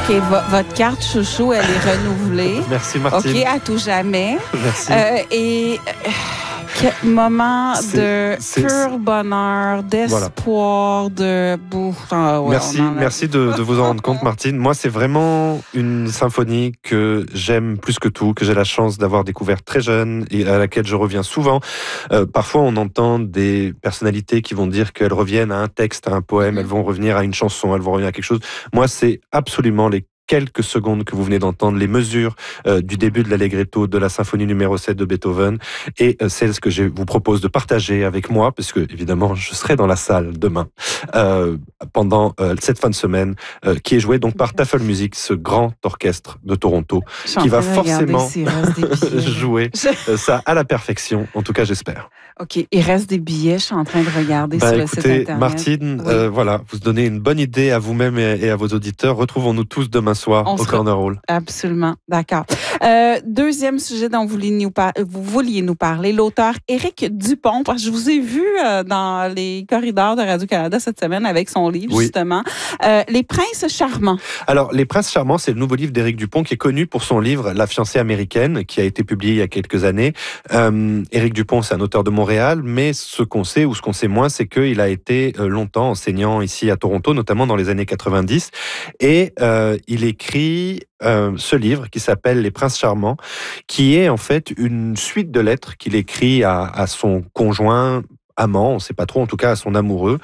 OK, votre carte chouchou, elle est renouvelée. Merci, Martine. OK, à tout jamais. Merci. Quel moment de pur bonheur, d'espoir, de bouffe. Merci de vous en rendre compte, Martine. Moi, c'est vraiment une symphonie que j'aime plus que tout, que j'ai la chance d'avoir découvert très jeune et à laquelle je reviens souvent. Parfois, on entend des personnalités qui vont dire qu'elles reviennent à un texte, à un poème, elles vont revenir à une chanson, elles vont revenir à quelque chose. Moi, c'est absolument les quelques secondes que vous venez d'entendre, les mesures du début de l'Allegretto de la symphonie numéro 7 de Beethoven, et c'est ce que je vous propose de partager avec moi, parce que évidemment je serai dans la salle demain pendant cette fin de semaine, qui est jouée donc par Tafelmusik, ce grand orchestre de Toronto, qui va forcément jouer ça à la perfection, en tout cas j'espère. OK, il reste des billets, je suis en train de regarder sur le site Internet. Martine, voilà, vous donnez une bonne idée à vous-même et à vos auditeurs. Retrouvons-nous tous demain soir au Corner Hall. Absolument, d'accord. Deuxième sujet dont vous vouliez nous parler, l'auteur Éric Dupont, parce que je vous ai vu dans les corridors de Radio-Canada cette semaine avec son livre, justement, Les Princes Charmants. Alors, Les Princes Charmants, c'est le nouveau livre d'Éric Dupont qui est connu pour son livre La fiancée américaine, qui a été publié il y a quelques années. Éric Dupont, c'est un auteur de Montréal, mais ce qu'on sait ou ce qu'on sait moins, c'est qu'il a été longtemps enseignant ici à Toronto, notamment dans les années 90, et il écrit ce livre qui s'appelle Les Princes Charmants, qui est en fait une suite de lettres qu'il écrit à son conjoint, amant, on ne sait pas trop, en tout cas à son amoureux,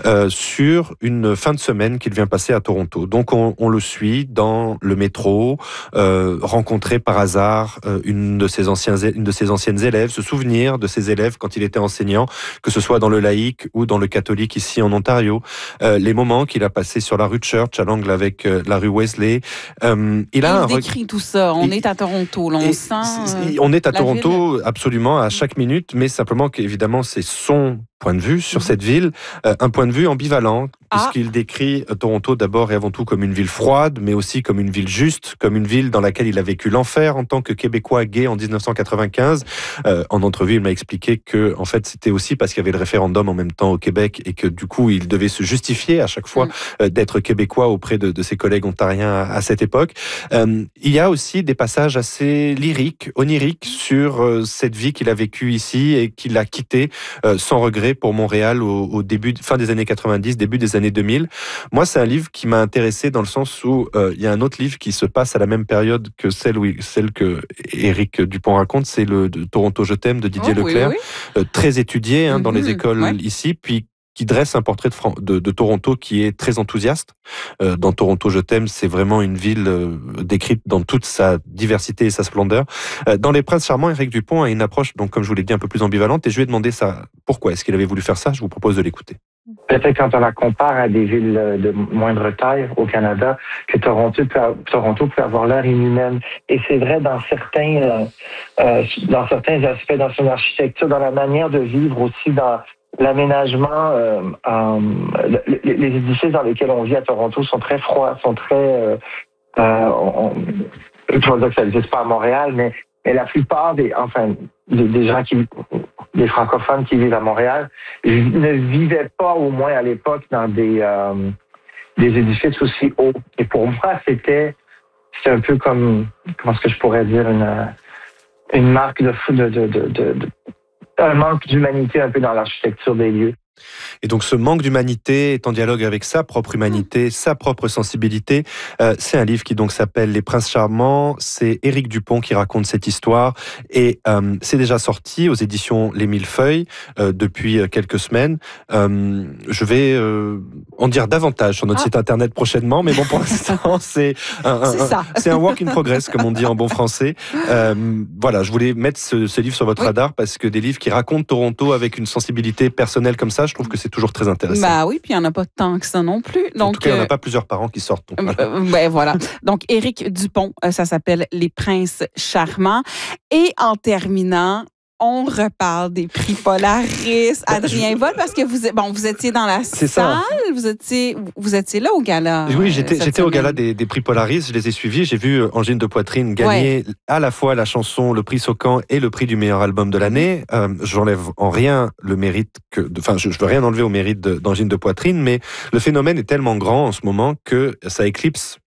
sur une fin de semaine qu'il vient passer à Toronto. Donc on le suit dans le métro, rencontrer par hasard une de ses anciennes élèves, se souvenir de ses élèves quand il était enseignant, que ce soit dans le laïque ou dans le catholique ici en Ontario, les moments qu'il a passés sur la rue Church à l'angle avec la rue Wesley. Il décrit tout ça. On est à Toronto, là, on sent. On est à Toronto, absolument, à chaque minute, mais simplement qu'évidemment c'est son point de vue sur cette ville, un point de vue ambivalent, puisqu'il décrit Toronto d'abord et avant tout comme une ville froide, mais aussi comme une ville juste, comme une ville dans laquelle il a vécu l'enfer en tant que Québécois gay en 1995. En entrevue, il m'a expliqué que en fait, c'était aussi parce qu'il y avait le référendum en même temps au Québec et que du coup, il devait se justifier à chaque fois d'être Québécois auprès de ses collègues ontariens à cette époque. Il y a aussi des passages assez lyriques, oniriques sur cette vie qu'il a vécue ici et qu'il a quittée sans regret pour Montréal au fin des années 90, début des années 2000. Moi, c'est un livre qui m'a intéressé dans le sens où il y a un autre livre qui se passe à la même période que celle que Éric Dupont raconte, c'est le de Toronto Je t'aime de Didier Leclerc, très étudié dans les écoles ici, puis qui dresse un portrait de Toronto qui est très enthousiaste. Dans Toronto Je t'aime, c'est vraiment une ville décrite dans toute sa diversité et sa splendeur. Dans Les Princes Charmants, Éric Dupont a une approche, donc comme je vous l'ai dit, un peu plus ambivalente, et je lui ai demandé ça. Pourquoi est-ce qu'il avait voulu faire ça? Je vous propose de l'écouter. Peut-être quand on la compare à des villes de moindre taille au Canada, que Toronto peut avoir l'air inhumaine. Et c'est vrai dans certains aspects, dans son architecture, dans la manière de vivre aussi, dans l'aménagement. Les édifices dans lesquels on vit à Toronto sont très froids, sont très... je ne veux pas dire que ça n'existe pas à Montréal, mais la plupart des gens des francophones qui vivent à Montréal ne vivaient pas, au moins à l'époque, dans des édifices aussi hauts. Et pour moi, c'était un peu comme, comment est-ce que je pourrais dire, une marque un manque d'humanité un peu dans l'architecture des lieux. Et donc ce manque d'humanité est en dialogue avec sa propre humanité, sa propre sensibilité. C'est un livre qui donc s'appelle Les Princes Charmants. C'est Éric Dupont qui raconte cette histoire et c'est déjà sorti aux éditions Les Millefeuilles depuis quelques semaines. Je vais en dire davantage sur notre site internet prochainement, mais bon, pour l'instant c'est un work in progress comme on dit en bon français. Voilà, je voulais mettre ce livre sur votre radar parce que des livres qui racontent Toronto avec une sensibilité personnelle comme ça, je trouve que c'est toujours très intéressant. Bah oui, puis il n'y en a pas tant que ça non plus. Donc, en tout cas, il n'y en a pas plusieurs par an qui sortent. Donc, voilà. Donc, Éric Dupont, ça s'appelle Les Princes Charmants. Et en terminant, on reparle des prix Polaris. Adrien Vol, parce que vous étiez dans la salle, vous étiez là au gala. Oui, j'étais au gala des prix Polaris, je les ai suivis. J'ai vu Angine de Poitrine gagner à la fois la chanson, le prix Socan et le prix du meilleur album de l'année. J'enlève en rien le mérite je veux rien enlever au mérite d'Angine de Poitrine, mais le phénomène est tellement grand en ce moment que ça éclipse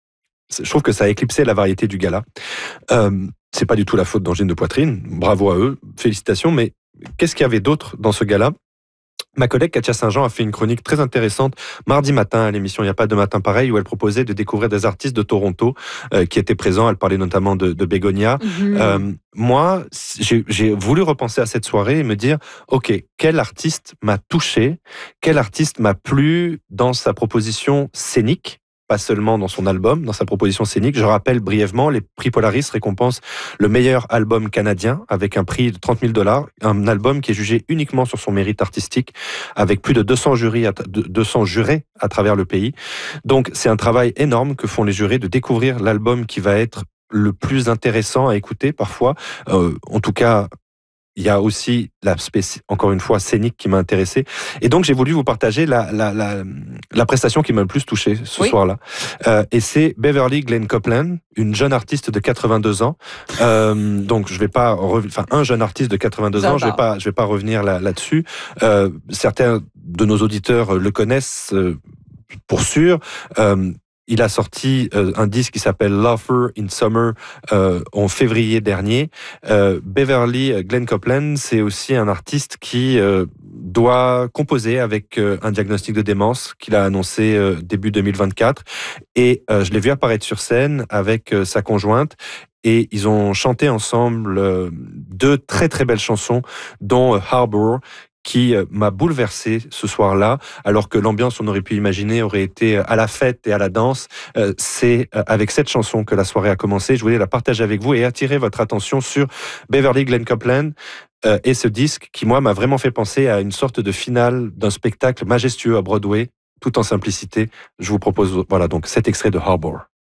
je trouve que ça a éclipsé la variété du gala. C'est pas du tout la faute d'Angine de Poitrine. Bravo à eux, félicitations. Mais qu'est-ce qu'il y avait d'autre dans ce gala? Ma collègue Katia Saint-Jean a fait une chronique très intéressante mardi matin à l'émission Il n'y a pas de matin pareil, où elle proposait de découvrir des artistes de Toronto qui étaient présents. Elle parlait notamment de Bégonia. Moi, j'ai voulu repenser à cette soirée et me dire, OK, quel artiste m'a touché? Quel artiste m'a plu dans sa proposition scénique? Pas seulement dans son album, dans sa proposition scénique. Je rappelle brièvement, les prix Polaris récompensent le meilleur album canadien avec un prix de 30 000 $, un album qui est jugé uniquement sur son mérite artistique, avec plus de 200 jurés à travers le pays. Donc c'est un travail énorme que font les jurés de découvrir l'album qui va être le plus intéressant à écouter parfois. En tout cas, il y a aussi l'aspect, encore une fois, scénique qui m'a intéressé. Et donc, j'ai voulu vous partager la prestation qui m'a le plus touché ce soir-là. Et c'est Beverly Glenn Copeland, une jeune artiste de 82 ans. Donc, je vais pas un jeune artiste de 82 ans, je vais pas revenir là-dessus. Certains de nos auditeurs le connaissent pour sûr. Il a sorti un disque qui s'appelle Laughter in Summer en février dernier. Beverly Glenn Copeland, c'est aussi un artiste qui doit composer avec un diagnostic de démence qu'il a annoncé début 2024. Et je l'ai vu apparaître sur scène avec sa conjointe. Et ils ont chanté ensemble 2 très très belles chansons, dont Harbor, qui m'a bouleversé ce soir-là, alors que l'ambiance, on aurait pu imaginer, aurait été à la fête et à la danse. C'est avec cette chanson que la soirée a commencé. Je voulais la partager avec vous et attirer votre attention sur Beverly Glenn Copeland et ce disque qui, moi, m'a vraiment fait penser à une sorte de finale d'un spectacle majestueux à Broadway, tout en simplicité. Je vous propose, voilà, donc cet extrait de Harbor.